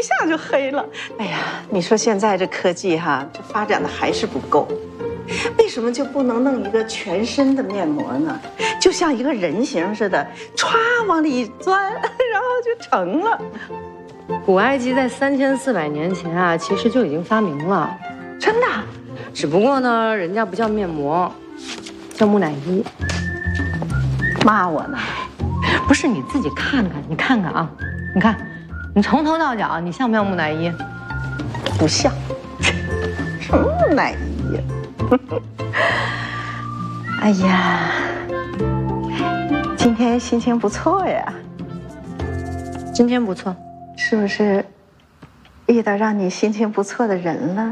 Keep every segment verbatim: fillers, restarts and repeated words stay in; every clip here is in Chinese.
下就黑了。哎呀，你说现在这科技哈，这发展的还是不够，为什么就不能弄一个全身的面膜呢？就像一个人形似的，歘往里一钻，然后就成了。 古埃及在三千四百年前啊，其实就已经发明了， 真的。 只不过呢，人家不叫面膜，叫木乃伊。 骂我呢？ 不是，你自己看看，你看看啊，你看，你从头到脚，你像不像木乃伊？ 不像，什么木乃伊呀？哎呀，今天心情不错呀。 今天不错， 是不是遇到让你心情不错的人了？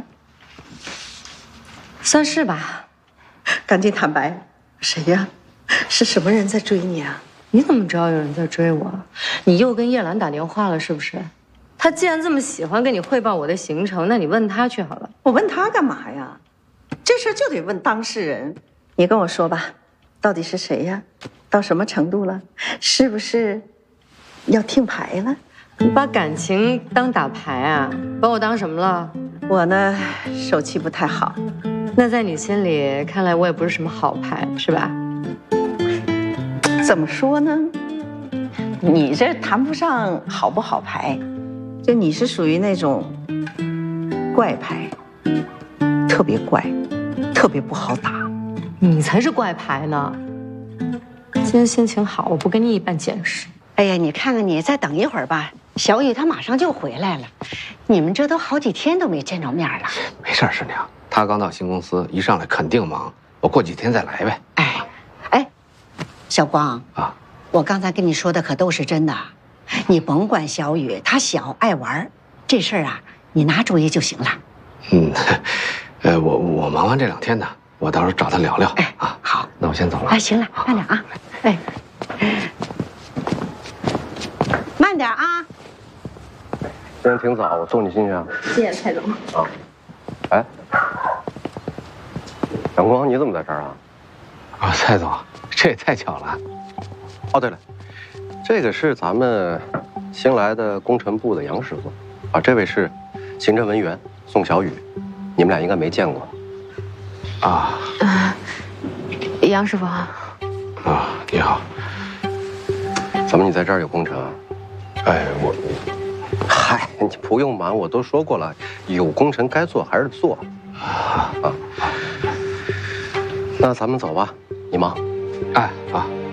算是吧。 赶紧坦白，谁呀？是什么人在追你啊？ 你怎么知道有人在追我？你又跟叶兰打电话了是不是？他既然这么喜欢跟你汇报我的行程，那你问他去好了。 我问他干嘛呀？这事就得问当事人。你跟我说吧，到底是谁呀？到什么程度了？是不是要听牌了？ 你把感情当打牌啊？把我当什么了？ 我呢，手气不太好。 那在你心里，看来我也不是什么好牌，是吧？ 怎么说呢？你这谈不上好不好牌，就你是属于那种怪牌，特别怪，特别不好打。 你才是怪牌呢。今天心情好，我不跟你一般见识。 哎呀，你看看你，再等一会儿吧。小雨她马上就回来了，你们这都好几天都没见着面了。 没事，师娘，他刚到新公司，一上来肯定忙，我过几天再来呗。 哎，哎，小光啊， 我刚才跟你说的可都是真的，你甭管小雨，她小爱玩，这事儿啊，你拿主意就行了。 嗯，呃，我我忙完这两天呢，我到时候找他聊聊。 哎啊， 好， 那我先走了。 哎，行了，慢点啊，哎，慢点啊。 今天挺早，我送你进去啊。 谢谢蔡总。 啊，哎，阳光，你怎么在这儿啊？ 啊，蔡总，这也太巧了。 哦，对了，这个是咱们新来的工程部的杨师傅，啊，这位是行政文员宋小雨，你们俩应该没见过。 啊。 啊，杨师傅。 啊，你好。 怎么你在这儿有工程啊？ 哎，我。 嗨，你不用忙，我都说过了，有工程该做还是做。啊，那咱们走吧，你忙。 哎，啊。